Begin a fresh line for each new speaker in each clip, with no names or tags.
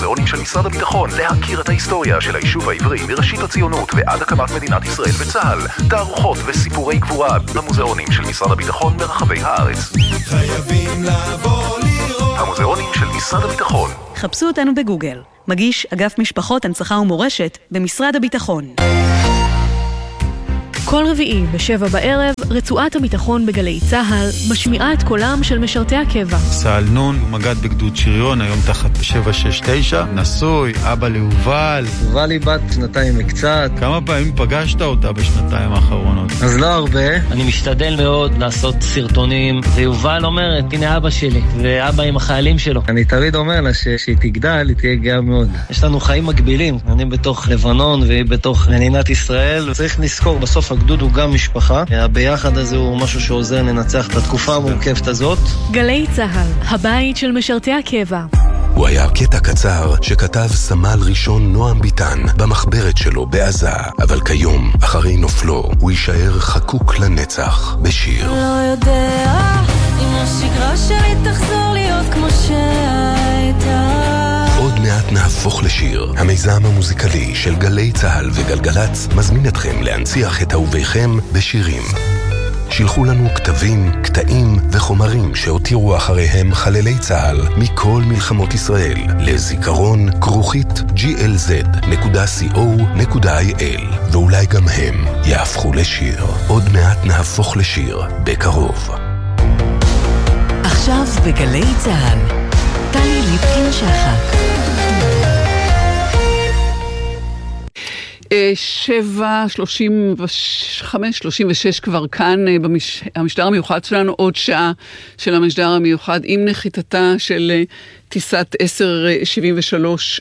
המוזיאונים של משרד הביטחון להכיר את ההיסטוריה של היישוב העברי מראשית הציונות ועד הקמת מדינת ישראל וצה"ל. תערוכות וסיפורי גבורה במוזיאונים של משרד הביטחון ברחבי הארץ.
חייבים לבוא לראות.
המוזיאונים של משרד הביטחון.
חפשו אותנו בגוגל. מגיש אגף משפחות, הנצחה ומורשת במשרד הביטחון. כל רביעי ב-7 בערב, רצועת הביטחון בגלי צהל משמיעה את קולם של משרתי הקבע.
סהל נון, מגד בגדוד שריון, היום תחת 769, נשוי, אבא ליובל.
יובל היא בת 2 וקצת.
כמה פעמים פגשת אותה בשנתיים האחרונות?
אז לא הרבה.
אני משתדל מאוד לעשות סרטונים, ויובל אומרת, הנה אבא שלי, ואבא עם החיילים שלו.
אני תמיד אומר לה שהיא תגדל, היא תהיה גאה מאוד.
יש לנו חיים מקבילים, אני בתוך לבנון והיא בתוך מדינת ישראל. צריך לזכור, בסוף הגדוד הוא גם משפחה. הביחד הזה הוא משהו שעוזר לנצח את התקופה המורכבת הזאת.
גלי צהל, הבית של משרתי הקבע.
הוא היה קטע קצר שכתב סמל ראשון נועם ביטן במחברת שלו בעזה, אבל כיום, אחרי נופלו, הוא יישאר חקוק לנצח בשיר.
לא יודע אם השגרה שלי תחזור להיות כמו שהייתה.
עוד מעט נהפוך לשיר. המיזם המוזיקלי של גלי צהל וגלגלץ מזמין אתכם להנציח את אהוביכם בשירים. שילחו לנו כתבים, קטעים וחומרים שהותירו אחריהם חללי צהל מכל מלחמות ישראל לזיכרון glz.co.il, ואולי גם הם יהפכו לשיר. עוד מעט נהפוך לשיר בקרוב.
עכשיו בגלי צהל, טלי ליפקין שחק.
7:35-36 כבר כאן המשדר המיוחד שלנו, עוד שעה של המשדר המיוחד עם נחיתתה של טיסת 1073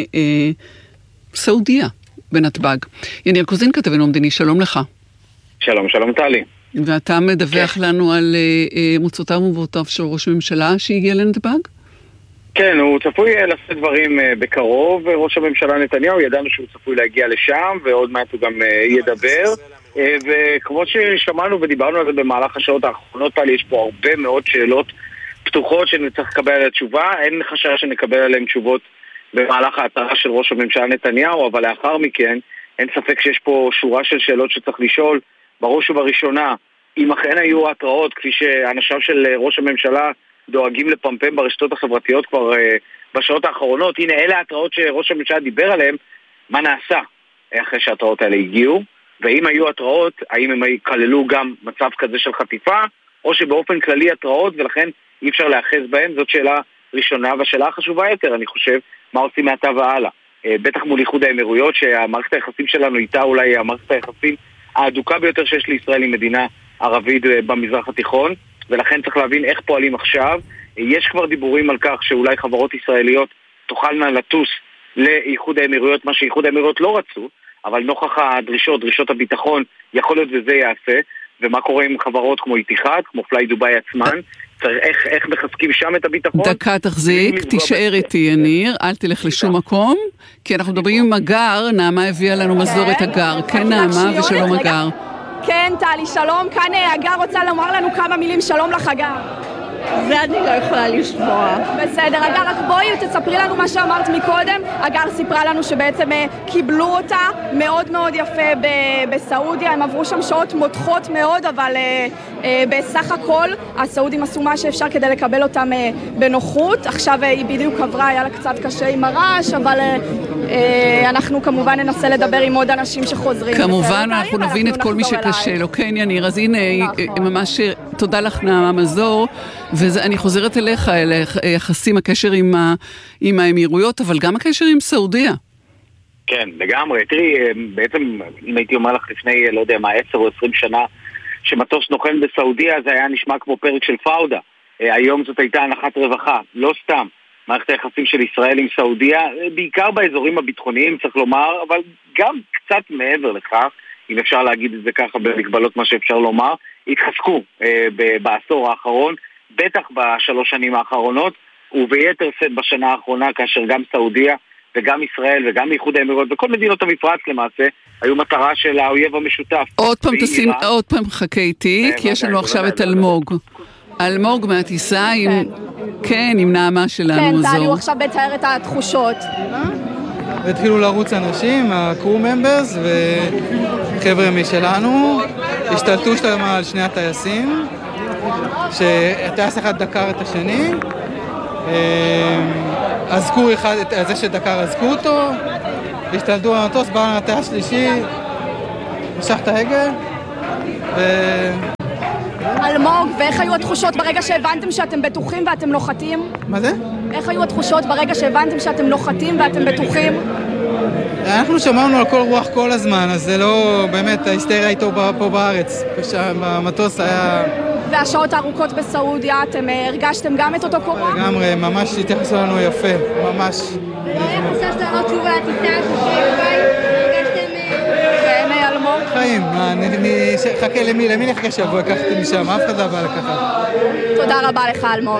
מסעודיה בנתב"ג. יניר קוזין, כתבנו המדיני, שלום לך.
שלום, שלום טלי.
ואתה מדווח לנו על מוצאותיו ובעותיו של ראש הממשלה שהגיע לנתב"ג?
כן, הוא צפוי לשאת דברים בקרוב, ראש הממשלה נתניהו, ידענו שהוא צפוי להגיע לשם, ועוד מעט הוא גם ידבר, וכמו ששמענו ודיברנו על זה במהלך השעות האחרונות, יש פה הרבה מאוד שאלות פתוחות שנצטרך לקבל עליהן תשובה, אין חשש שנקבל עליהן תשובות במהלך ההתראה של ראש הממשלה נתניהו, אבל לאחר מכן אין ספק שיש פה שורה של שאלות שצריך לשאול, בראש ובראשונה, אם אכן היו התראות, כפי שאנשיו של ראש הממשלה דואגים לפמפם ברשתות החברתיות כבר בשעות האחרונות. הנה, אלה ההתראות שראש הממשלה דיבר עליהן, מה נעשה אחרי שההתראות האלה הגיעו, ואם היו התראות, האם הם כללו גם מצב כזה של חטיפה, או שבאופן כללי התראות, ולכן אי אפשר לאחז בהן. זאת שאלה ראשונה, והשאלה החשובה יותר, אני חושב, מה עושים מעתה והלאה. בטח מול איחוד האמירויות, שהמערכת היחסים שלנו איתה אולי המערכת היחסים האדוקה ביותר שיש לישראל עם מדינה ערבית במזרח התיכון, ולכן צריך להבין איך פועלים עכשיו. יש כבר דיבורים על כך שאולי חברות ישראליות תוכלנה לטוס לאיחוד האמירויות, מה שאיחוד האמירויות לא רצו, אבל נוכח הדרישות, דרישות הביטחון, יכול להיות וזה יעשה. ומה קורה עם חברות כמו איתיחד, כמו פליי דוביי עצמן, איך מחזקים שם את הביטחון?
דקה תחזיק, תישאר איתי יניר, אל תלך לשום מקום, כי אנחנו מדברים עם הגר. נעמה הביאה לנו מזור את הגר. כן נעמה, ושלום הגר.
כן טלי, שלום, כאן הגר רוצה לומר לנו כמה מילים. שלום לך הגר.
זה אני לא יכולה לשמוע.
בסדר, הגר, רק בואי תספרי לנו מה שאמרת מקודם. הגר סיפרה לנו שבעצם קיבלו אותה מאוד מאוד יפה בסעודיה. הם עברו שם שעות מותחות מאוד, אבל בסך הכל הסעודים עשו מה שאפשר כדי לקבל אותם בנוחות. עכשיו היא בדיוק עברה, היה לה קצת קשה עם הרעש, אבל אנחנו כמובן ננסה לדבר עם עוד אנשים שחוזרים.
כמובן, אנחנו נבין את כל מי שקשה לו. כן יניר, אז הנה ממש תודה לך נעמה מזור. ואני חוזרת אליך, יחסים, הקשר עם האמירויות, אבל גם הקשר עם סעודיה.
כן, לגמרי. תראי, בעצם, אם הייתי אומר לך לפני, לא יודע מה, 10 או 20 שנה, שמטוס נוחן בסעודיה, זה היה נשמע כמו פרק של פאודה. היום זאת הייתה הנחת רווחה, לא סתם. מערכת היחסים של ישראל עם סעודיה, בעיקר באזורים הביטחוניים, צריך לומר, אבל גם קצת מעבר לכך, אם אפשר להגיד את זה ככה במגבלות מה שאפשר לומר, התחזקו בעשור האחרון, בטח בשלוש שנים האחרונות, וביתר שאת בשנה האחרונה, כאשר גם סעודיה וגם ישראל וגם איחוד האמירויות וכל מדינות המפרץ למעשה, היו מטרה של האויב המשותף.
עוד פעם חכה איתי, כי יש לנו עכשיו את אלמוג. אלמוג מהטיסה כן, עם נעמה שלנו.
כן, טלי, הוא עכשיו מתאר את התחושות.
והתחילו לרוץ אנשים, הקרו ממברס וחבר'ה משלנו, השתלטו שלהם על שני הטייסים, שהטייס אחד דקר את השני, אזקו אחד, את זה שדקר אזקו אותו, השתלטו על המטוס, בא על הטייס שלישי, משך את ההגה,
אלמוג, ואיך היו התחושות ברגע שהבנתם שאתם בטוחים ואתם נוחתים?
מה זה?
איך היו התחושות ברגע שהבנתם שאתם נוחתים ואתם בטוחים?
אנחנו שמענו על כל רוח כל הזמן, אז זה לא באמת ההיסטריה איתו פה בארץ. במטוס היה...
והשעות הארוכות בסעודיה, אתם הרגשתם גם את אותו קורא?
לגמרי, ממש התייחסו לנו יפה, ממש.
לא היה חשש לעלות שוב על הטיסה, הרגשתם...
כן, אלמוג?
חיים, חכה למי נחכה שבוע, לקחתי משם, אף אחד לא בא לקחת.
תודה רבה לך, אלמוג.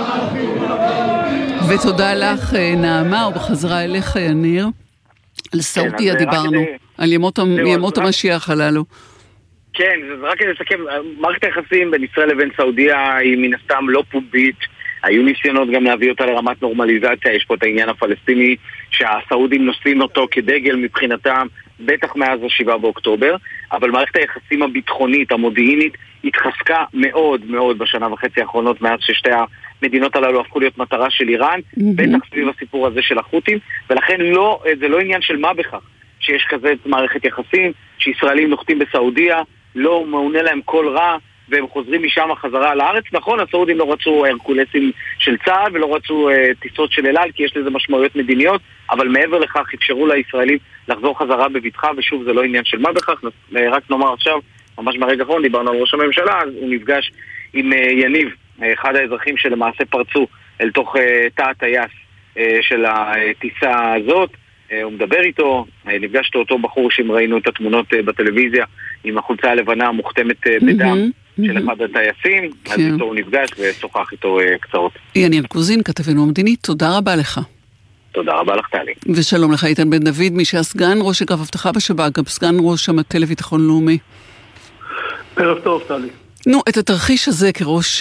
ותודה לך, נעמה, ובחזרה אליך, יניר. על סעודיה דיברנו, על ימות המשיח הללו.
כן, זה רק כדי לסכם, מערכת היחסים בין ישראל לבין סעודיה היא מן הסתם לא פומבית, היו ניסיונות גם להביא אותה לרמת נורמליזציה, יש פה את העניין הפלסטיני שהסעודים נושאים אותו כדגל מבחינתם, בטח מאז ה7 באוקטובר, אבל מערכת היחסים הביטחונית, המודיעינית, התחזקה מאוד מאוד בשנה וחצי האחרונות מאז ששתי המדינות הללו הפכו להיות מטרה של איראן, בטח סביב הסיפור הזה של החות'ים, ולכן זה לא עניין של מה בכך שיש כזה מערכת יחסים, שישראלים נוחתים בסעודיה, לא מעונה להם כל רע, והם חוזרים משם חזרה לארץ. נכון, הסעודים לא רצו הרקולסים של צה"ל ולא רצו טיסות של אל על, כי יש לזה משמעויות מדיניות, אבל מעבר לכך אפשרו לישראלים לחזור חזרה בביטחה, ושוב זה לא עניין של מה בכך. רק נאמר עכשיו, ממש ברגע האחרון דיברנו על ראש הממשלה, אז הוא נפגש עם יניב, אחד האזרחים שלמעשה פרצו אל תוך תא הטייס של הטיסה הזאת. הוא מדבר איתו, נפגשת אותו בחור שאם ראינו את התמונות בטלוויזיה עם החולצה הלבנה המוכתמת בדם של אחד הטייסים, אז איתו הוא נפגש ושוחח איתו קצרות.
יניר קוזין, כתבנו המדיני, תודה רבה לך.
תודה רבה לך, טלי.
ושלום לך, איתן בן דוד, מי שהסגן ראש אגף אבטחה בשב"כ, גם סגן ראש המטה לביטחון לאומי.
ערב טוב, טלי.
נו, את התרחיש הזה כראש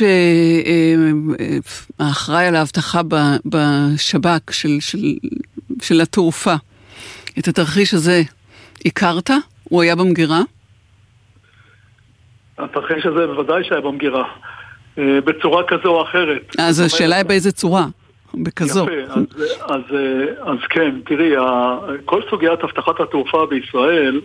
האחראי על האבטחה בשב"כ של התעופה, את התרחיש הזה הכרת? הוא היה במגירה?
התרחיש הזה בוודאי שהיה במגירה, בצורה כזו או אחרת.
אז השאלה היא באיזה צורה? בכזו.
יפה, אז כן, תראי, כל סוגיית אבטחת התעופה בישראל,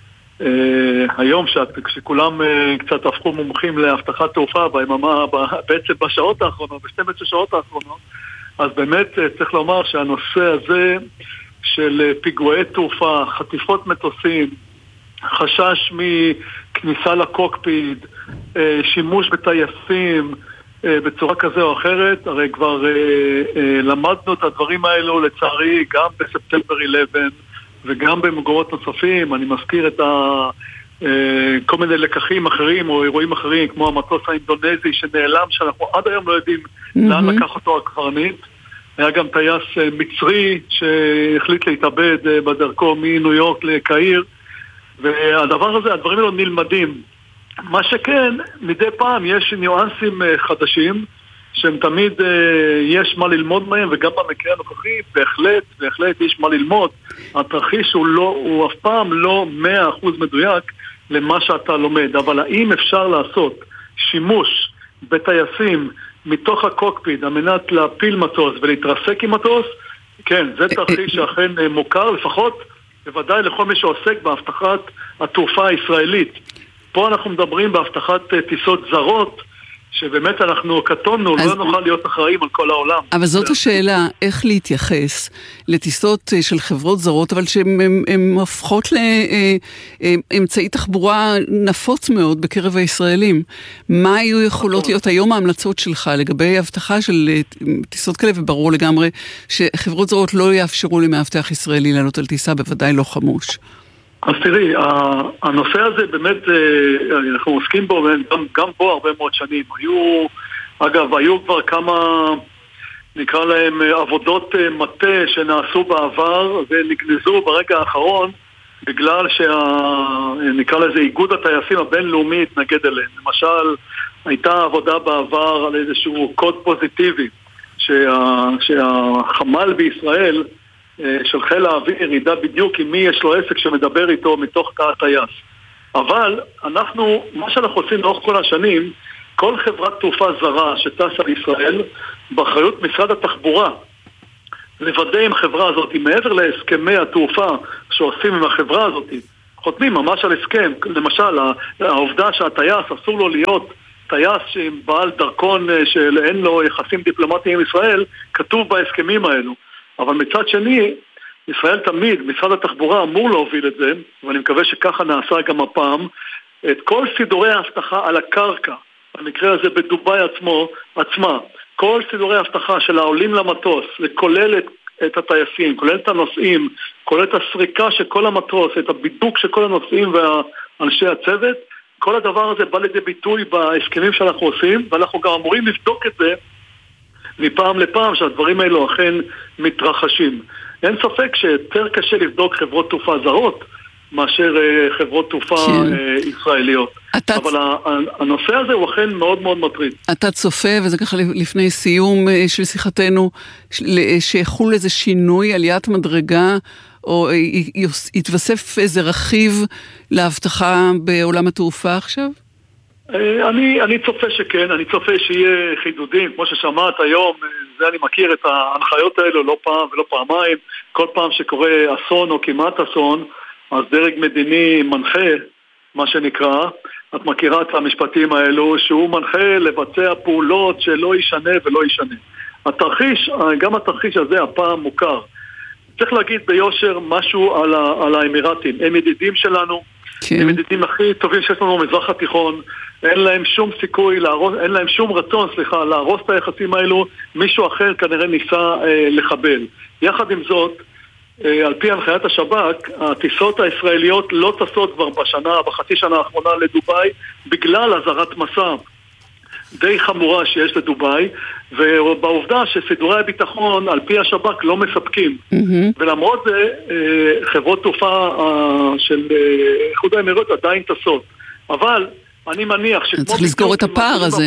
היום שכולם קצת הפכו מומחים להבטחת תעופה בעצם בשעות האחרונות, ב-12 שעות האחרונות, אז באמת צריך לומר שהנושא הזה של פיגועי תעופה, חטיפות מטוסים, חשש מכניסה לקוקפיט, שימוש בטייסים בצורה כזה או אחרת, הרי כבר למדנו את הדברים האלו לצערי גם בספטמבר 11 וגם במקומות נוספים. אני מזכיר את כל מיני לקחים אחרים או אירועים אחרים כמו המטוס האינדונזי שנעלם, שאנחנו עד היום לא יודעים לאן לקח אותו הקברניט. היה גם טייס מצרי שהחליט להתאבד בדרכו מניו יורק לקהיר, והדבר הזה, הדברים האלו נלמדים. מה שכן, מדי פעם יש ניואנסים חדשים שהם תמיד יש מה ללמוד מהם, וגם במקרה הנוכחי בהחלט יש מה ללמוד. התרחיש הוא אף פעם לא 100% מדויק למה שאתה לומד, אבל האם אפשר לעשות שימוש בטייסים מתוך הקוקפיט על מנת להפיל מטוס ולהתרסק עם מטוס? כן, זה תרחיש שאכן מוכר, לפחות בוודאי לכל מי שעוסק בהבטחת התעופה הישראלית. פה אנחנו מדברים בהבטחת טיסות זרות, שבאמת אנחנו קטונו, לא נוכל להיות אחראים על כל העולם.
אבל זאת השאלה, איך להתייחס לטיסות של חברות זרות, אבל שהן הופכות לאמצעי תחבורה נפוץ מאוד בקרב הישראלים. מה היו יכולות להיות היום ההמלצות שלך לגבי הבטחה של טיסות כאלה, וברור לגמרי שחברות זרות לא יאפשרו למאבטח ישראלי לעלות על טיסה, בוודאי לא חמוש.
אז תראי, הנושא הזה באמת, אנחנו עוסקים בו, גם בו הרבה מאוד שנים. היו כבר כמה, נקרא להם, עבודות מטה שנעשו בעבר, ונגנזו ברגע האחרון, בגלל נקרא לזה, איגוד הטייסים הבינלאומי התנגד אליהם. למשל, הייתה עבודה בעבר על איזשהו קוד פוזיטיבי, שהחמ"ל בישראל של חיל האוויר ידע בדיוק עם מי יש לו עסק שמדבר איתו מתוך תא הטייס. אבל מה שאנחנו עושים לאורך כל השנים, כל חברת תעופה זרה שטסה לישראל, באחריות משרד התחבורה, לוודא עם חברה הזאת, מעבר להסכמי התעופה שעושים עם החברה הזאת, חותמים ממש על הסכם. למשל, העובדה שהטייס אסור לו להיות טייס עם בעל דרכון שאין לו יחסים דיפלומטיים עם ישראל, כתוב בהסכמים האלו. אבל מצד שני, ישראל תמיד, משרד התחבורה אמור להוביל את זה, ואני מקווה שככה נעשה גם הפעם, את כל סידורי ההבטחה על הקרקע, במקרה הזה בדוביי עצמה, כל סידורי ההבטחה של העולים למטוס, וכולל את הטייסים, כולל את הנוסעים, כולל את הסריקה של כל המטוס, את הבידוק של כל הנוסעים ואנשי הצוות, כל הדבר הזה בא לידי ביטוי בהסכמים שאנחנו עושים, ואנחנו גם אמורים לבדוק את זה מפעם לפעם שהדברים האלו אכן מתרחשים. אין ספק שיותר קשה לבדוק חברות תעופה זרות מאשר חברות תעופה ישראליות. אבל הנושא הזה הוא אכן מאוד מאוד מטריד.
אתה צופה, וזה ככה לפני סיום של שיחתנו, שיחול איזה שינוי, עליית מדרגה, או יתווסף איזה רכיב להבטחה בעולם התעופה עכשיו?
אני צופה שכן, אני צופה שיהיה חידודים, כמו ששמעת היום, זה אני מכיר את ההנחיות האלו לא פעם ולא פעמיים, כל פעם שקורה אסון או כמעט אסון, אז דרג מדיני מנחה, מה שנקרא, את מכירה את המשפטים האלו, שהוא מנחה לבצע פעולות שלא ישנה ולא ישנה. התרחיש, גם התרחיש הזה הפעם מוכר. צריך להגיד ביושר משהו על האמירתים. הם ידידים שלנו, הם ידידים הכי טובים שיש לנו במזרח התיכון, אין להם שום סיכוי, אין להם שום רצון, להרוס את היחסים האלו, מישהו אחר כנראה ניסה לחבל. יחד עם זאת, על פי הנחיית השב"כ, הטיסות הישראליות לא טסות כבר בחצי שנה האחרונה לדוביי, בגלל הזרת מסע די חמורה שיש לדוביי, ובעובדה שסידורי הביטחון על פי השב"כ לא מספקים. ולמרות זה, חברות תעופה של איחוד האמירויות עדיין טסות. אבל אני מניח שכמו...
צריך לזכור את הפער הזה.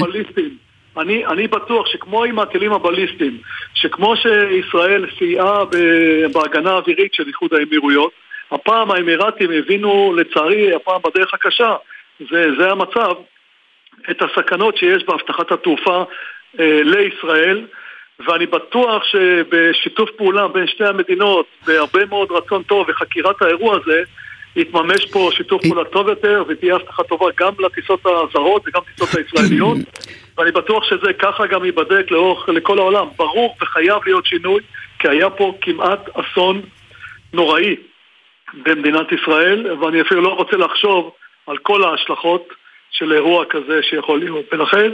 אני בטוח שכמו עם הטילים הבליסטיים, שכמו שישראל סייעה בהגנה האווירית של איחוד האמירויות, הפעם האמירתים הבינו, לצערי, הפעם בדרך הקשה, זה המצב, את הסכנות שיש בהבטחת התעופה לישראל, ואני בטוח שבשיתוף פעולה בין שתי המדינות, בהרבה מאוד רצון טוב וחקירת האירוע הזה, יתממש פה שיתוף פעולה טוב יותר, ותהיה הבטחה טובה גם לטיסות הזרות וגם לטיסות הישראליות, ואני בטוח שזה ככה גם ייבדק לכל העולם. ברור וחייב להיות שינוי, כי היה פה כמעט אסון נוראי במדינת ישראל, ואני אפילו לא רוצה לחשוב על כל ההשלכות של אירוע כזה שיכול להיות. ולכן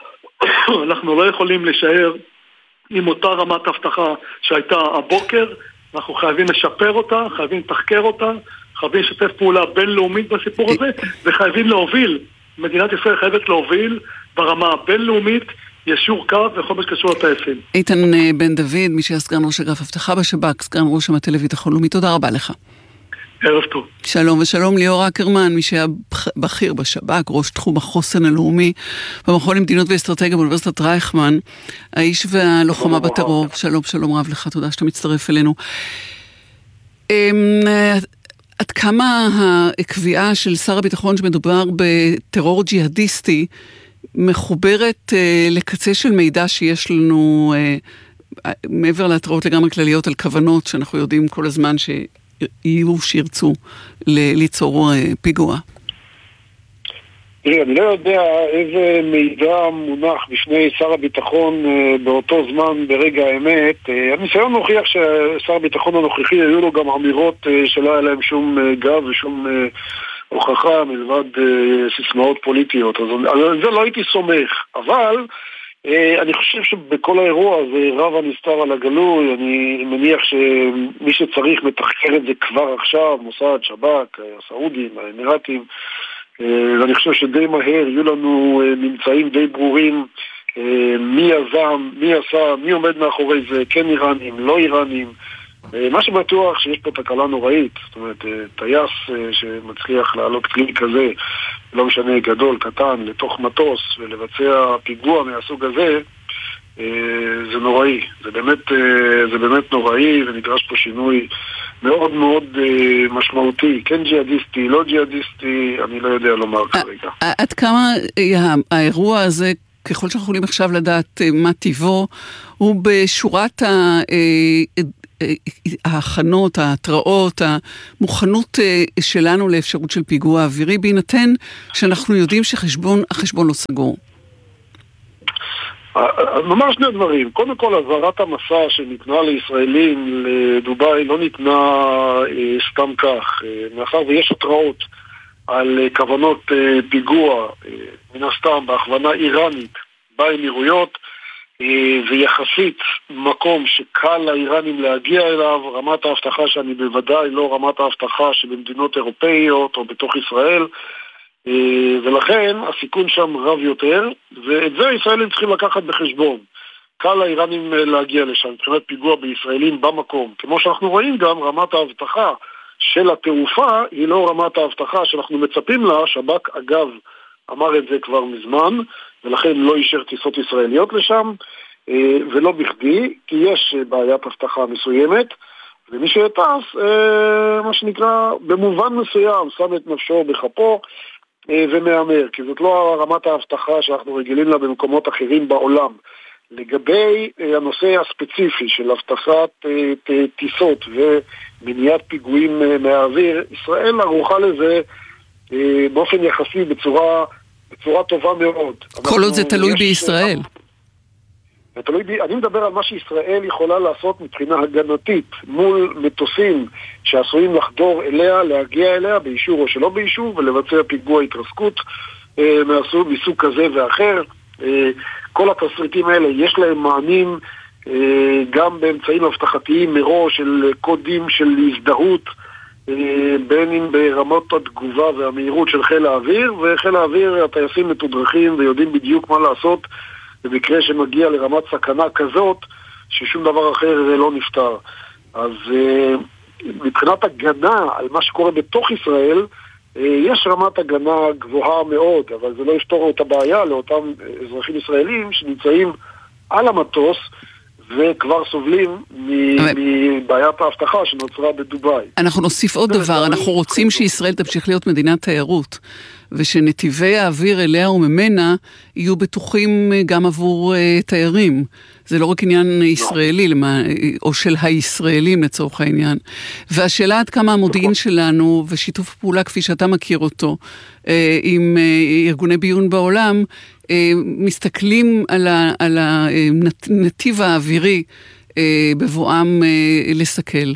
אנחנו לא יכולים להישאר עם אותה רמת הבטחה שהייתה הבוקר, אנחנו חייבים לשפר אותה, חייבים לתחקר אותה, חייבים לשתף פעולה בינלאומית בסיפור הזה, וחייבים להוביל, מדינת ישראל חייבת להוביל ברמה הבינלאומית, ישור קו וכל מה שקשור לטייסים.
איתן בן דוד, מי שהיה סגן ראש אגף אבטחה בשב"כ, סגן ראש המטה לביטחון לאומי, תודה רבה לך.
ערב טוב.
שלום ושלום ליאור אקרמן, מי שהיה בכיר בשב"כ, ראש תחום החוסן הלאומי במכון למדיניות ואסטרטגיה באוניברסיטת רייכמן, האיש והלוחמה בטרור. שלום, שלום רב לך, תודה שאתה מצטרף אלינו. עד כמה הקביעה של שר הביטחון שמדובר בטרור ג'יהדיסטי מחוברת לקצה של מידע שיש לנו מעבר להתראות לגמרי כלליות על כוונות שאנחנו יודעים כל הזמן שיהיו שירצו ליצור פיגוע?
אני לא יודע איזה מידע מונח בפני שר הביטחון באותו זמן ברגע האמת. הניסיון מוכיח ששר הביטחון הנוכחי היו לו גם אמירות שלא היה להם שום גב ושום הוכחה מלבד סיסמאות פוליטיות. אז על זה לא הייתי סומך. אבל אני חושב שבכל האירוע הזה רב הנסתר על הגלוי. אני מניח שמי שצריך מתחקר את זה כבר עכשיו, מוסד, שב"כ, הסעודים, האמירתים, ואני חושב שדי מהר יהיו לנו ממצאים די ברורים מי יזם, מי עשה, מי עומד מאחורי זה, כן איראנים, לא איראנים. מה שבטוח שיש פה תקלה נוראית, זאת אומרת, טייס שמצליח לעלות כלי כזה, לא משנה גדול, קטן, לתוך מטוס ולבצע פיגוע מהסוג הזה, זה נוראי, זה באמת נוראי, ונדרש פה שינוי מאוד מאוד משמעותי, כן ג'יהאדיסטי, לא ג'יהאדיסטי, אני לא יודע לומר כרגע.
עד כמה האירוע הזה, ככל שאנחנו יכולים עכשיו לדעת מה טיבו, הוא בשורת ההכנות, ההתראות, המוכנות שלנו לאפשרות של פיגוע אווירי, בהינתן שאנחנו יודעים שהחשבון לא סגור.
נאמר שני דברים. קודם כל, הזהרת המסע שניתנה לישראלים לדוביי לא ניתנה סתם כך. מאחר ויש התראות על כוונות פיגוע, מן הסתם בהכוונה איראנית באמירויות, ויחסית מקום שקל לאיראנים להגיע אליו, רמת ההבטחה שאני בוודאי לא רמת ההבטחה שבמדינות אירופאיות או בתוך ישראל, ולכן הסיכון שם רב יותר, ואת זה הישראלים צריכים לקחת בחשבון. קל לאיראנים להגיע לשם, מבחינת פיגוע בישראלים במקום. כמו שאנחנו רואים גם, רמת ההבטחה של התעופה היא לא רמת ההבטחה שאנחנו מצפים לה. שב"כ אגב אמר את זה כבר מזמן, ולכן לא אישר טיסות ישראליות לשם, ולא בכדי, כי יש בעיית הבטחה מסוימת, ומי שטס, מה שנקרא, במובן מסוים, שם את נפשו בכפו, ומאמר, כי זאת לא רמת ההבטחה שאנחנו רגילים לה במקומות אחרים בעולם. לגבי הנושא הספציפי של הבטחת טיסות ומניעת פיגועים מהאוויר, ישראל ערוכה לזה באופן יחסי בצורה טובה מאוד.
כל עוד זה תלוי בישראל.
אני מדבר על מה שישראל יכולה לעשות מבחינה הגנתית מול מטוסים שעשויים לחדור אליה, להגיע אליה באישור או שלא באישור, ולבצע פיגוע התרסקות מסוג כזה ואחר. כל התסריטים האלה יש להם מענים גם באמצעים הבטחתיים מראש של קודים של הזדהות, בין אם ברמות התגובה והמהירות של חיל האוויר, וחיל האוויר הטייסים מתודרכים ויודעים בדיוק מה לעשות במקרה שמגיע לרמת סכנה כזאת ששום דבר אחר לא נפטר. אז מבחינת הגנה על מה שקורה בתוך ישראל, יש רמת הגנה גבוהה מאוד, אבל זה לא יפתור את הבעיה לאותם אזרחים ישראלים שנמצאים על המטוס וכבר סובלים מבעיית ההבטחה שנוצרה בדוביי.
אנחנו נוסיף עוד דבר, אנחנו רוצים שישראל תמשיך להיות מדינת תיירות, ושנתיבי האוויר אליה וממנה יהיו בטוחים גם עבור תיירים. זה לא רק עניין ישראלי, או של הישראלים לצורך העניין. והשאלה עד כמה המודיעין שלנו, ושיתוף פעולה כפי שאתה מכיר אותו, עם ארגוני ביון בעולם, מסתכלים על הנתיב האווירי בבואם לסכל.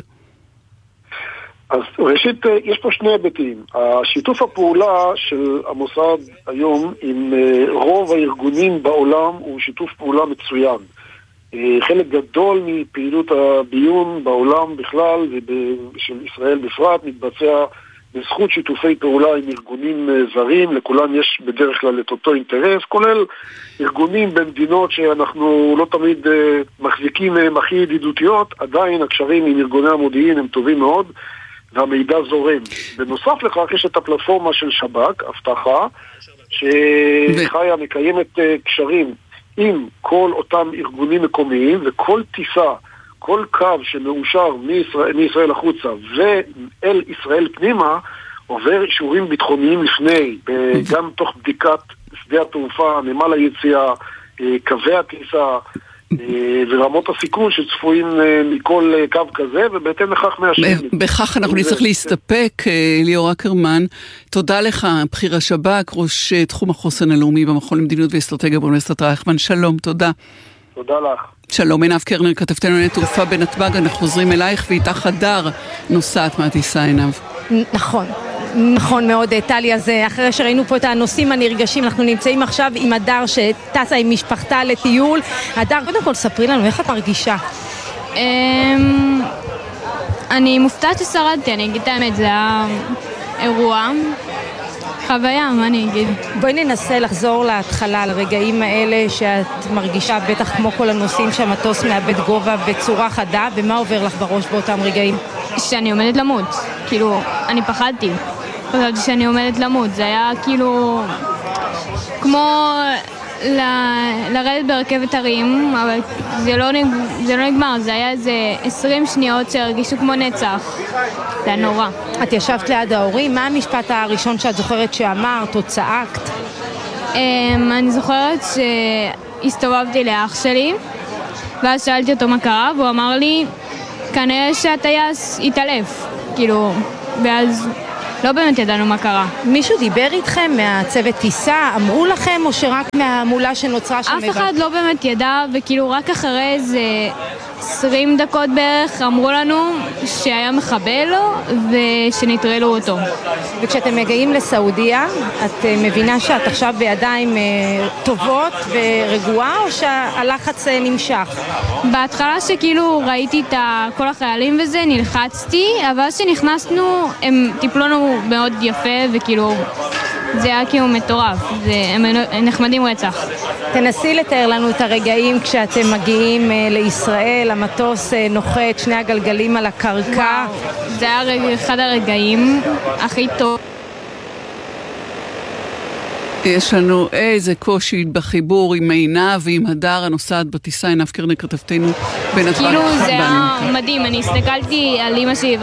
אז ראשית, יש פה שני היבטים. השיתוף הפעולה של המוסד היום עם רוב הארגונים בעולם הוא שיתוף פעולה מצוין. חלק גדול מפעילות הביון בעולם בכלל ושל ישראל בפרט מתבצע בזכות שיתופי פעולה עם ארגונים זרים. לכולם יש בדרך כלל את אותו אינטרס, כולל ארגונים במדינות שאנחנו לא תמיד מחזיקים מהם הכי ידידותיות, עדיין הקשרים עם ארגוני המודיעין הם טובים מאוד והמידע זורם. בנוסף לכך יש את הפלטפורמה של שב"כ, הבטחה, שחיה מקיימת קשרים עם כל אותם ארגונים מקומיים, וכל טיסה, כל קו שמאושר מישראל החוצה ואל ישראל פנימה, עובר אישורים ביטחוניים לפני, גם תוך בדיקת שדה התעופה, נמל היציאה, קווי הטיסה, ורמות הסיכון שצפויים מכל קו כזה, ובהתאם לכך מאשרים.
בכך אנחנו נצטרך להסתפק. ליאור אקרמן, תודה לך, בכיר השב"כ, ראש תחום החוסן הלאומי במכון למדיניות ואסטרטגיה באוניברסיטת רייכמן. שלום, תודה.
תודה לך.
שלום, עינב קרנר, כתבתנו לענייני תעופה בנתב"ג. אנחנו חוזרים אלייך, ואיתך הדר נוסעת מהטיסה. עינב.
נכון מאוד, טלי. אז אחרי שראינו פה את הנושאים הנרגשים, אנחנו נמצאים עכשיו עם הדר שטסה עם משפחתה לטיול. הדר, קודם כל ספרי לנו איך את מרגישה.
אני מופתעת ששרדתי, אני אגיד את האמת, זה היה אירוע חוויה, מה אני אגיד?
בואי ננסה לחזור להתחלה, לרגעים האלה שאת מרגישה בטח כמו כל הנושאים שהמטוס מאבד גובה בצורה חדה, ומה עובר לך בראש באותם רגעים?
שאני עומדת למות, כאילו, אני פחדתי שאני עומדת למות, זה היה כאילו כמו לרדת ברכבת הרים, אבל זה לא נגמר, זה היה איזה 20 שניות שהרגישו כמו נצח. זה היה נורא.
את ישבת ליד ההורים, מה המשפט הראשון שאת זוכרת שאמרת או צעקת?
אני זוכרת שהסתובבתי לאח שלי, ואז שאלתי אותו מה קרה, והוא אמר לי, כנראה שהטייס התעלף, כאילו, ואז לא באמת ידענו מה קרה.
מישהו דיבר איתכם מהצוות טיסה? אמרו לכם או שרק מהמולה שנוצרה שם?
אף אחד לא באמת ידע, וכאילו רק אחרי איזה 20 דקות בערך אמרו לנו שהיה מחבל ושנטרלו אותו.
וכשאתם מגיעים לסעודיה, את מבינה שאת עכשיו בידיים טובות ורגועה או שהלחץ נמשך?
בהתחלה שכאילו ראיתי את כל החיילים וזה, נלחצתי, אבל כשנכנסנו הם טיפלו לנו מאוד יפה וכאילו זה היה כאילו מטורף, הם נחמדים רצח.
תנסי לתאר לנו את הרגעים כשאתם מגיעים לישראל, המטוס נוחת, שני הגלגלים על הקרקע.
זה היה אחד הרגעים הכי טוב.
יש לנו איזה קושי בחיבור עם עינב ועם הדר הנוסעת בטיסה. עינב קרנר כתבתנו בנתב"ג.
כאילו זה היה מדהים, אני הסתכלתי על אמא שלי